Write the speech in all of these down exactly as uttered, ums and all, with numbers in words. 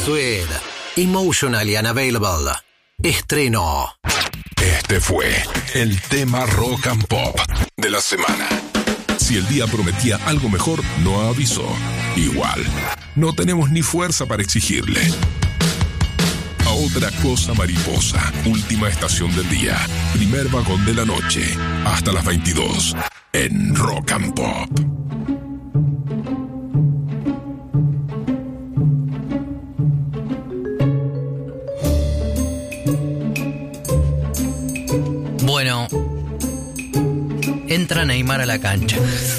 Sued, Emotionally Unavailable, estrenó. Este fue el tema rock and pop de la semana. Si el día prometía algo mejor, no avisó. Igual, no tenemos ni fuerza para exigirle. A otra cosa mariposa, última estación del día, primer vagón de la noche, hasta las veintidós, en Rock and Pop. Bueno, entra Neymar a la cancha.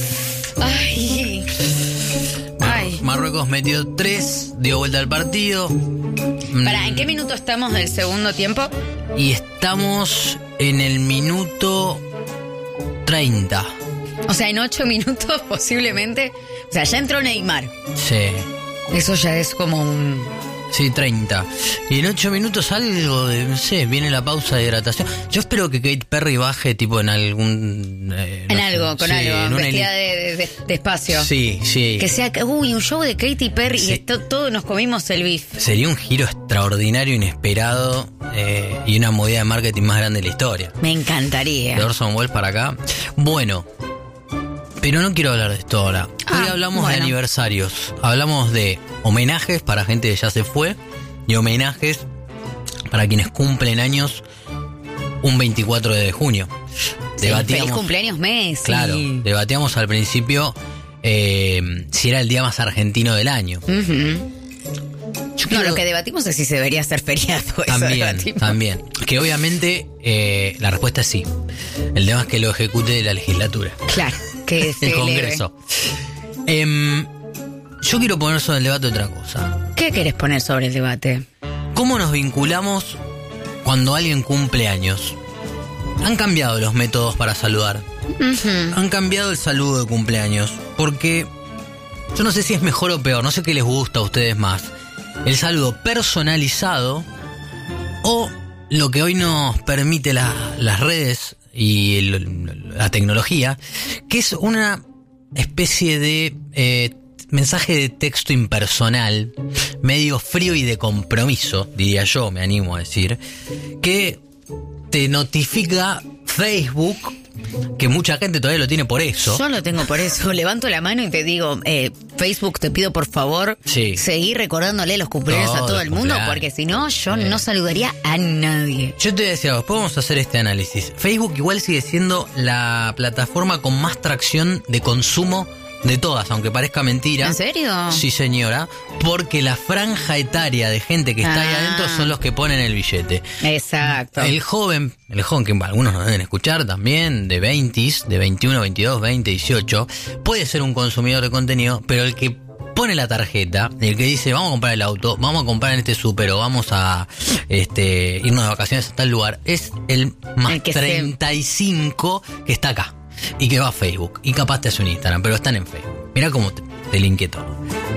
Ay. Ay. Marruecos metió tres, dio vuelta al partido. Pará, ¿en qué minuto estamos del segundo tiempo? Y estamos en el minuto treinta. O sea, en ocho minutos posiblemente. O sea, ya entró Neymar. Sí. Eso ya es como un... Sí, treinta. Y en ocho minutos algo de, no sé, viene la pausa de hidratación. Yo espero que Katy Perry baje tipo en algún... Eh, en no algo, sé, con sí, algo, vestida heli- de, de, de espacio. Sí, sí. Que sea, uy, un show de Katy Perry Sí. y esto, todos nos comimos el beef. Sería un giro extraordinario, inesperado eh, y una movida de marketing más grande de la historia. Me encantaría. De Orson Welles para acá. Bueno, pero no quiero hablar de esto ahora. Hoy Ah, hablamos bueno. de aniversarios. Hablamos de homenajes para gente que ya se fue y homenajes para quienes cumplen años un veinticuatro de junio. Sí, feliz cumpleaños Messi. Claro, debatíamos al principio eh, si era el día más argentino del año. Ujú. Yo No, quiero- lo que debatimos es si se debería hacer feriado. Eso También, debatimos. también. Que obviamente eh, la respuesta es sí. El tema es que lo ejecute la legislatura. Claro, que El se eleve. Congreso. Em, yo quiero poner sobre el debate otra cosa. ¿Qué querés poner sobre el debate? ¿Cómo nos vinculamos cuando alguien cumple años? Han cambiado los métodos para saludar. Ujú. Han cambiado el saludo de cumpleaños. Porque yo no sé si es mejor o peor. No sé qué les gusta a ustedes más. El saludo personalizado o lo que hoy nos permite la- las redes y el- la tecnología, que es una especie de eh, mensaje de texto impersonal, medio frío y de compromiso, diría yo, me animo a decir, que te notifica Facebook, que mucha gente todavía lo tiene por eso. Yo lo tengo por eso. Levanto la mano y te digo, eh, Facebook, te pido por favor Sí. seguir recordándole los cumpleaños Todos a todo los el mundo, cumpleaños. porque si no, yo Sí. no saludaría a nadie. Yo te voy a decir algo, después vamos a hacer este análisis. Facebook igual sigue siendo la plataforma con más tracción de consumo de todas, aunque parezca mentira. ¿En serio? Sí, señora, porque la franja etaria de gente que está ahí Ah. adentro son los que ponen el billete. Exacto. El joven, el joven que algunos nos deben escuchar también, de veinte, de veintiuno, veintidós, veinte, dieciocho, puede ser un consumidor de contenido, pero el que pone la tarjeta, el que dice vamos a comprar el auto, vamos a comprar en este súper o vamos a este, irnos de vacaciones a tal lugar, es el más El que se- treinta y cinco que está acá y que va a Facebook y capaz te hace un Instagram, pero están en Facebook. Mirá cómo te, te linké todo.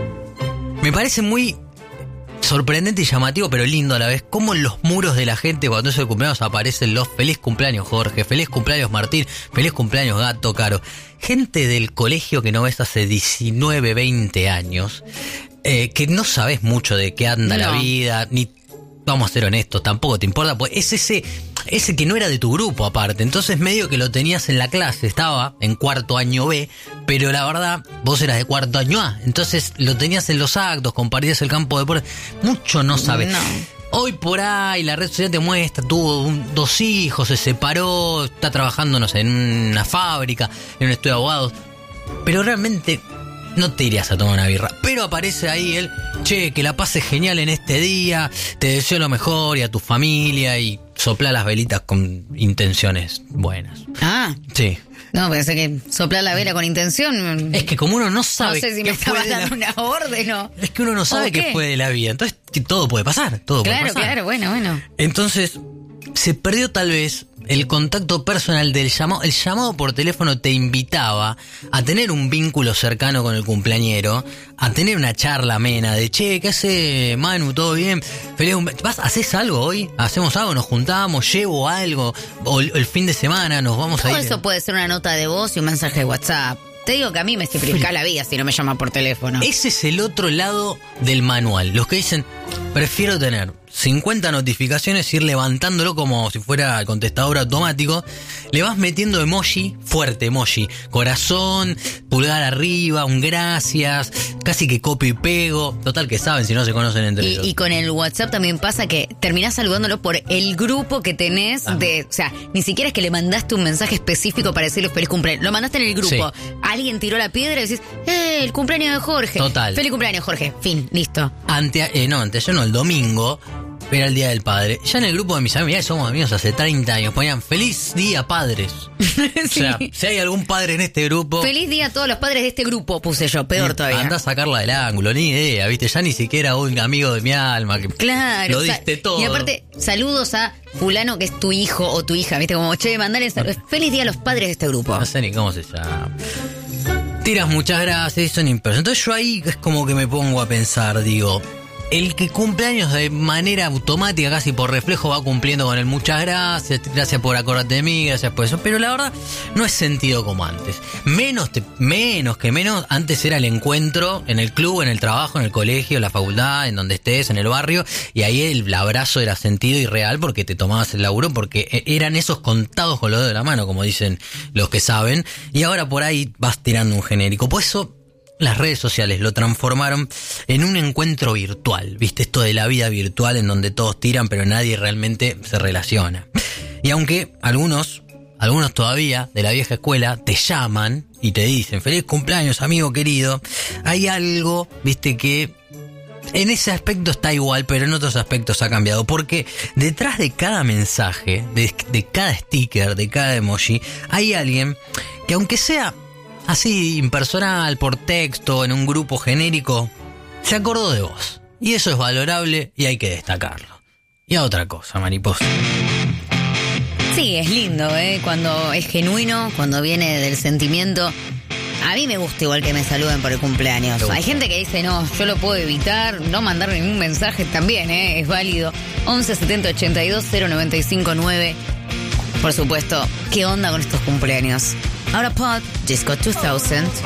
Me parece muy sorprendente y llamativo, pero lindo a la vez, cómo en los muros de la gente cuando es el cumpleaños aparecen los feliz cumpleaños Jorge, feliz cumpleaños Martín, feliz cumpleaños Gato Caro. Gente del colegio que no ves hace diecinueve, veinte años, eh, que no sabes mucho de qué anda la No. vida, ni vamos a ser honestos, tampoco te importa, pues es ese, ese que no era de tu grupo aparte, entonces medio que lo tenías en la clase, estaba en cuarto año B, pero la verdad, vos eras de cuarto año A, entonces lo tenías en los actos, compartías el campo de deporte, mucho no sabes. No. Hoy por ahí la red social te muestra, tuvo un- dos hijos, se separó, está trabajando, no sé, en una fábrica, en un estudio de abogados, pero realmente no te irías a tomar una birra. Pero aparece ahí el, che, que la pases genial en este día, te deseo lo mejor y a tu familia y sopla las velitas con intenciones buenas. Ah, Sí. no, pensé que soplar la vela con intención. Es que como uno no no sabe sé si qué me fue estabas de la- dando una orden o... es que uno no sabe ¿O qué qué? fue de la vida, entonces t- todo puede pasar, todo puede Claro, pasar. claro, bueno, bueno. Entonces, se perdió tal vez el contacto personal del llamado. El llamado por teléfono te invitaba a tener un vínculo cercano con el cumpleañero, a tener una charla amena de, che, ¿qué hace Manu? ¿Todo bien? Feliz cumple- ¿Vas, ¿Haces algo hoy? ¿Hacemos algo? ¿Nos juntamos? ¿Llevo algo? ¿O el, el fin de semana nos vamos a Todo ir? eso puede ser una nota de voz y un mensaje de WhatsApp. Te digo que a mí me simplifica la vida si no me llama por teléfono. Ese es el otro lado del manual. Los que dicen, prefiero tener cincuenta notificaciones, ir levantándolo como si fuera el contestador automático. Le vas metiendo emoji, fuerte emoji, corazón, pulgar arriba, un gracias, casi que copio y pego. Total que saben si no se conocen entre y, ellos. Y con el WhatsApp también pasa que terminás saludándolo por el grupo que tenés. Ah. de, O sea, ni siquiera es que le mandaste un mensaje específico para decirle feliz cumpleaños. Lo mandaste en el grupo. Sí. Alguien tiró la piedra y decís, ¡eh! El cumpleaños de Jorge. Total. Feliz cumpleaños, Jorge. Fin, listo. Ante, eh, no, antes yo no, el domingo era el Día del Padre. Ya en el grupo de mis amigos, ya somos amigos hace treinta años, ponían feliz día padres. Sí. O sea, si hay algún padre en este grupo, feliz día a todos los padres de este grupo, puse yo, peor todavía. Anda a sacarla del ángulo, ni idea, viste, ya ni siquiera un amigo de mi alma que claro, lo diste o sea, todo. Y aparte, saludos a fulano que es tu hijo o tu hija, viste, como che, mandale saludos. Feliz día a los padres de este grupo. No sé ni cómo se llama. Tiras muchas gracias, son impresos. Entonces yo ahí es como que me pongo a pensar, digo, el que cumple años de manera automática, casi por reflejo, va cumpliendo con el muchas gracias, gracias por acordarte de mí, gracias por eso, pero la verdad no es sentido como antes. Menos, te, menos que menos, antes era el encuentro en el club, en el trabajo, en el colegio, en la facultad, en donde estés, en el barrio, y ahí el abrazo era sentido y real porque te tomabas el laburo, porque eran esos contados con los dedos de la mano, como dicen los que saben, y ahora por ahí vas tirando un genérico. Por eso las redes sociales lo transformaron en un encuentro virtual, ¿viste? Esto de la vida virtual en donde todos tiran pero nadie realmente se relaciona. Y aunque algunos, algunos todavía de la vieja escuela te llaman y te dicen feliz cumpleaños amigo querido, hay algo, ¿viste? Que en ese aspecto está igual, pero en otros aspectos ha cambiado. Porque detrás de cada mensaje, de, de cada sticker, de cada emoji, hay alguien que aunque sea así impersonal, por texto, en un grupo genérico, se acordó de vos. Y eso es valorable y hay que destacarlo. Y a otra cosa, mariposa. Sí, es lindo, ¿eh? Cuando es genuino, cuando viene del sentimiento. A mí me gusta igual que me saluden por el cumpleaños. Hay gente que dice, no, yo lo puedo evitar, no mandar ningún mensaje también, ¿eh? Es válido. once setenta ochenta y dos cero noventa y cinco nueve. Por supuesto, ¿qué onda con estos cumpleaños? Ahora Pod, Disco dos mil.